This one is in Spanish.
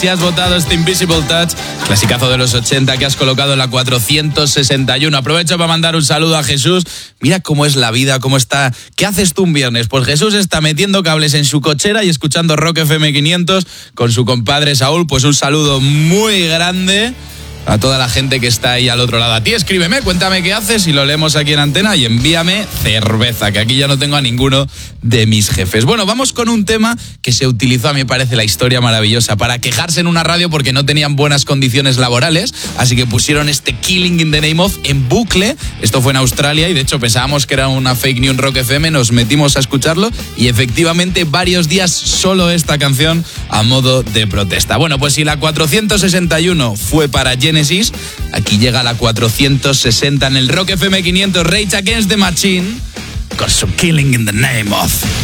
Si has votado este Invisible Touch, clasicazo de los 80 que has colocado en la 461. Aprovecho para mandar un saludo a Jesús. Mira cómo es la vida, cómo está. ¿Qué haces tú un viernes? Pues Jesús está metiendo cables en su cochera y escuchando Rock FM 500 con su compadre Saúl. Pues un saludo muy grande a toda la gente que está ahí al otro lado. A ti escríbeme, cuéntame qué haces y lo leemos aquí en antena y envíame cerveza, que aquí ya no tengo a ninguno de mis jefes. Bueno, vamos con un tema que se utilizó, a mí me parece la historia maravillosa, para quejarse en una radio porque no tenían buenas condiciones laborales, así que pusieron este Killing in the Name of en bucle. Esto fue en Australia y de hecho pensábamos que era una fake news Rock FM, nos metimos a escucharlo y efectivamente varios días solo esta canción a modo de protesta. Bueno, pues si la 461 fue para Genesis, aquí llega la 460 en el Rock FM 500, Rage Against the Machine con su Killing in the Name of.